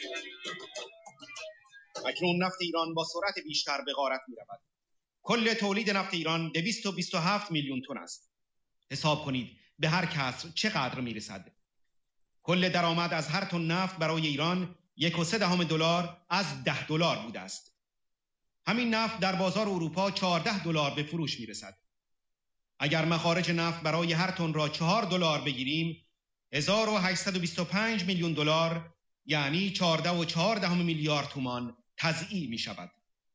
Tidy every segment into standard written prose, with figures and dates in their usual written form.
اکنون نفت ایران با سرعت بیشتر به غارت می‌رود. کل تولید نفت ایران 227 میلیون تن است. حساب کنید به هر کسر چقدر میرسد. کل درآمد از هر تن نفت برای ایران 1.3 دلار از 10 دلار بوده است. همین نفت در بازار اروپا 14 دلار به فروش میرسد. اگر مخارج نفت برای هر تن را 4 دلار بگیریم 1825 میلیون دلار یعنی 14.4 میلیارد تومان تضییع می شود.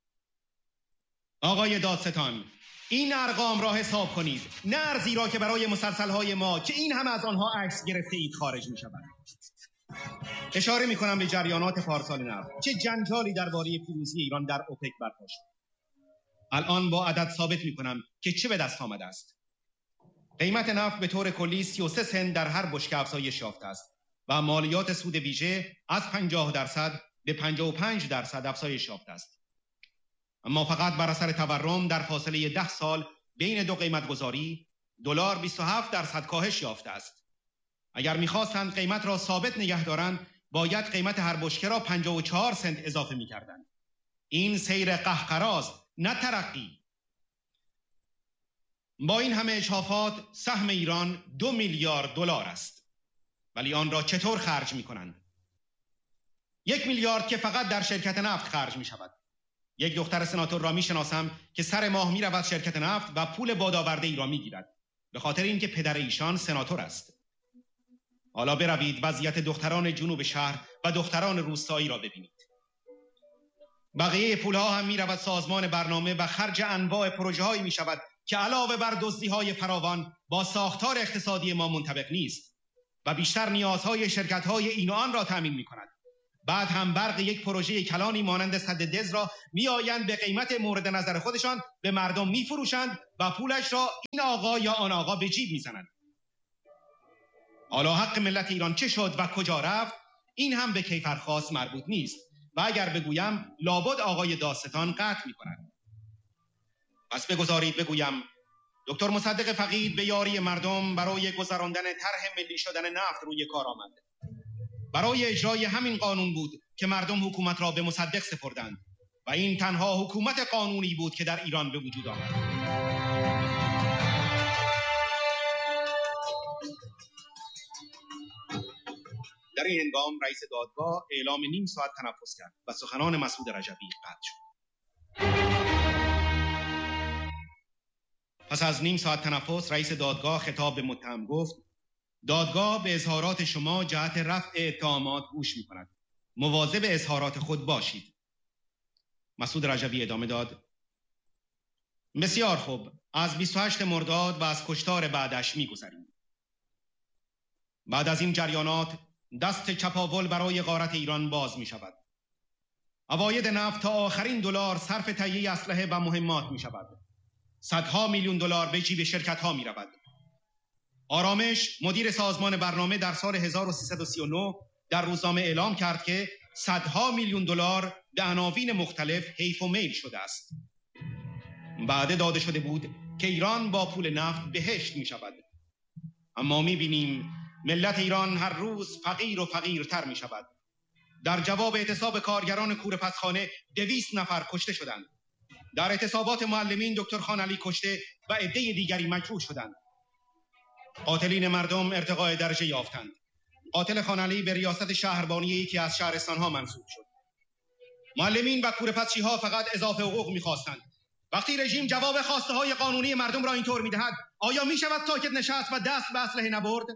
آقای دادستان، این ارقام را حساب کنید، نه ارزی را که برای مسلسل‌های ما که این هم از آنها عکس گرفته اید خارج می شود. اشاره می کنم به جریانات پارسال نفت. چه جنجالی درباره پیروزی ایران در اوپک برپا شد. الان با عدد ثابت می کنم که چه به دست آمده است. قیمت نفت به طور کلی 33 سنت در هر بشکه افزایش یافته است و مالیات سود ویژه از 50% به 55% افزایش یافته است. اما فقط بر اثر تورم در فاصله 10 سال بین دو قیمت گذاری دلار 27% کاهش یافته است. اگر می‌خواستند قیمت را ثابت نگه دارند باید قیمت هر بشکه را 54 سنت اضافه می‌کردند. این سیر قهقراست، نه ترقی. با این همه اجحافات سهم ایران 2 میلیارد دلار است. ولی آن را چطور خرج می‌کنند؟ 1 میلیارد که فقط در شرکت نفت خرج می‌شود. یک دختر سناتور را می‌شناسم که سر ماه می‌رود شرکت نفت و پول بادآورده ای را می‌گیرد به خاطر اینکه پدر ایشان سناتور است. حالا بروید وضعیت دختران جنوب شهر و دختران روستایی را ببینید. بقیه پولها هم می‌رود سازمان برنامه و خرج انواع پروژه‌هایی می‌شود که علاوه بر دزدی‌های فراوان با ساختار اقتصادی ما منطبق نیست و بیشتر نیازهای شرکت‌های این و آن را تأمین می‌کند. بعد هم برق یک پروژه کلانی مانند سد دز را میآیند به قیمت مورد نظر خودشان به مردم میفروشند و پولش را این آقا یا آن آقا به جیب میزنند. حالا حق ملت ایران چه شد و کجا رفت این هم به کیفرخواست مربوط نیست و اگر بگویم لابد آقای دادستان قطع میکنند. پس بگذارید بگویم دکتر مصدق فقید به یاری مردم برای گذراندن طرح ملی شدن نفت روی کار آمد. برای اجرای همین قانون بود که مردم حکومت را به مصدق سپردند و این تنها حکومت قانونی بود که در ایران به وجود آمد. در این هنگام رئیس دادگاه اعلام نیم ساعت تنفس کرد و سخنان مسعود رجبی قطع شد. پس از نیم ساعت تنفس رئیس دادگاه خطاب به متهم گفت: دادگاه به اظهارات شما جهت رفع اتهامات گوش می‌کند. مواظب اظهارات خود باشید. مسعود رجبی ادامه داد: بسیار خوب، از 28 مرداد و از کشتار بعدش می‌گذریم. بعد از این جریانات دست چپاول برای غارت ایران باز می‌شود. عواید نفت تا آخرین دلار صرف تهیه اسلحه و مهمات می‌شود. صدها میلیون دلار به جیب شرکت‌ها می‌رود. آرامش مدیر سازمان برنامه در سال 1339 در روزنامه اعلام کرد که صدها میلیون دلار به عناوین مختلف حیف و میل شده است. بعد داده شده بود که ایران با پول نفت بهشت می شود. اما می بینیم ملت ایران هر روز فقیر و فقیرتر می شود. در جواب اعتصاب کارگران کوره پسخانه 200 نفر کشته شدند. در اعتصابات معلمین دکتر خانعلی کشته و عده دیگری مجروح شدند. قاتلین مردم ارتقاء درجه یافتند. قاتل خانعلی به ریاست شهربانی یکی از شهرستانها منصوب شد. معلمین و کوره‌پسچی‌ها فقط اضافه حقوق می‌خواستند. وقتی رژیم جواب خواسته های قانونی مردم را اینطور می‌دهد، آیا می‌شود ساکت نشست و دست به اسلحه نبرد؟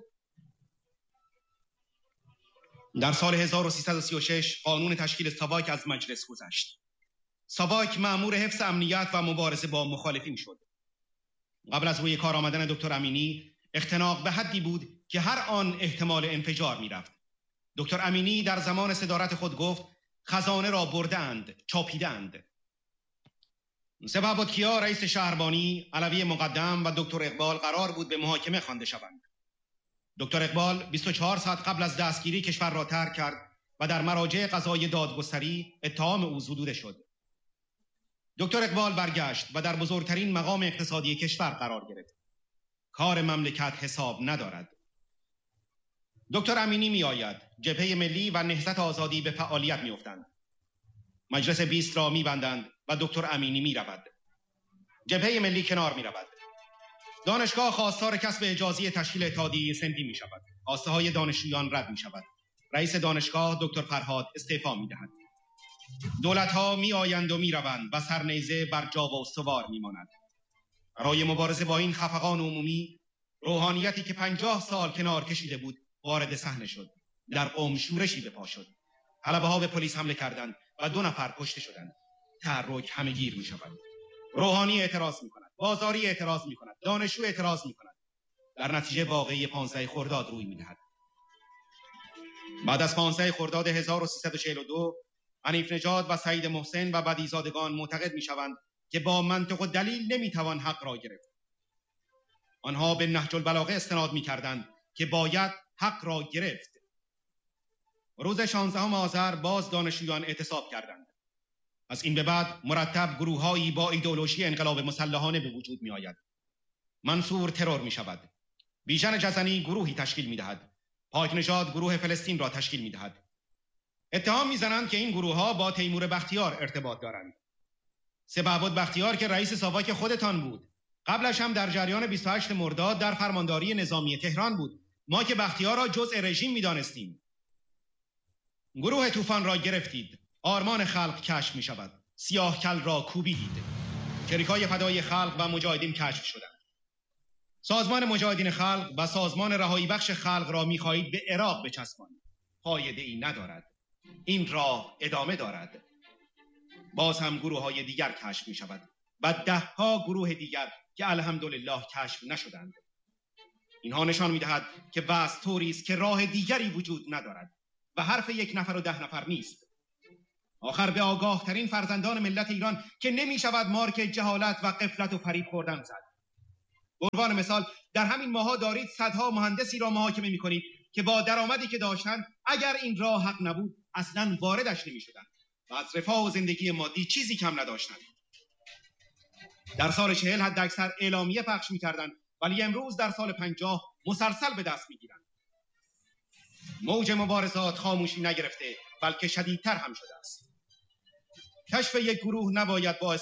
در سال 1336 قانون تشکیل ساواک از مجلس گذشت. ساواک مأمور حفظ امنیت و مبارزه با مخالفین شد. قبل از روی کار آمدن دکتر امینی اختناق به حدی بود که هر آن احتمال انفجار می‌رفت. دکتر امینی در زمان صدارت خود گفت خزانه را بردند، چاپیدند. سپهبدکیا رئیس شهربانی، علوی مقدم و دکتر اقبال قرار بود به محاکمه خوانده شوند. دکتر اقبال 24 ساعت قبل از دستگیری کشور را ترک کرد و در مراجع قضایی دادگستری اتهام او زدوده شد. دکتر اقبال برگشت و در بزرگترین مقام اقتصادی کشور قرار گرفت. کار مملکت حساب ندارد. دکتر امینی می آید، جبهه ملی و نهضت آزادی به فعالیت می‌افتند. مجلس 20 را می‌بندند و دکتر امینی می‌رود. جبهه ملی کنار می‌رود. دانشگاه خواستار کسب اجازه تشکیل اتحادیه سندی می‌شود. خواسته‌های دانشجویان رد می‌شود. رئیس دانشگاه دکتر فرهاد استعفا می‌دهد. دولت‌ها می‌آیند و می‌روند و سرنیزه بر جا و استوار می‌ماند. برای مبارزه با این خفقان عمومی، روحانیتی که 50 سال کنار کشیده بود وارد صحنه شد. در قم شورشی به پا شد. طلبه‌ها به پلیس حمله کردند و 2 نفر کشته شدند. تحرک همه‌گیر می‌شود. روحانی اعتراض می‌کند، بازاری اعتراض می‌کند، دانشجو اعتراض می‌کند. در نتیجه واقعی 15 خرداد روی می‌دهد. بعد از 15 خرداد 1342 حنیف نژاد و سعید محسن و بدیزادگان معتقد می‌شوند که با منطق و دلیل نمی‌توان حق را گرفت. آنها به نهج البلاغه استناد می‌کردند که باید حق را گرفت. روز 16 آذر باز دانشجویان اعتصاب کردند. از این به بعد مرتب گروه‌هایی با ایدئولوژی انقلاب مسلحانه به وجود می‌آید. منصور ترور می‌شود. بیژن جزنی گروهی تشکیل می‌دهد. پاک نژاد گروه فلسطین را تشکیل می‌دهد. اتهام می‌زنند که این گروه‌ها با تیمور بختیار ارتباط دارند. سپهبد بختیار که رئیس ساواک خودتان بود، قبلش هم در جریان 28 مرداد در فرمانداری نظامی تهران بود. ما که بختیار را جزء رژیم می‌دانستیم. گروه طوفان را گرفتید. آرمان خلق کشف می‌شود. سیاه کل را کوبیدید. شریکای فدای خلق و مجاهدین کشف شدند. سازمان مجاهدین خلق و سازمان رهایی بخش خلق را می‌خواهید به عراق بچسبانید. فایده ای ندارد. این راه ادامه دارد. باز هم گروه‌های دیگر کشف می‌شود و 10 گروه دیگر که الحمدلله کشف نشدند. اینها نشان می‌دهد که وضع طوری است که راه دیگری وجود ندارد و حرف 1 نفر و 10 نفر نیست. آخر به آگاه ترین فرزندان ملت ایران که نمی‌شود مارک جهالت و غفلت و فریب خوردن زد. به عنوان مثال در همین ماها دارید صدها مهندسی را محاکمه می‌کنید که با درآمدی که داشتند اگر این راه حق نبود اصلاً واردش نمی‌شدند و از رفاه و زندگی مادی چیزی کم نداشتند. در سال 40 حداکثر اعلامیه پخش می‌کردند ولی امروز در سال 50 مسلسل به دست می‌گیرند. موج مبارزات خاموشی نگرفته بلکه شدیدتر هم شده است. کشف یک گروه نباید باعث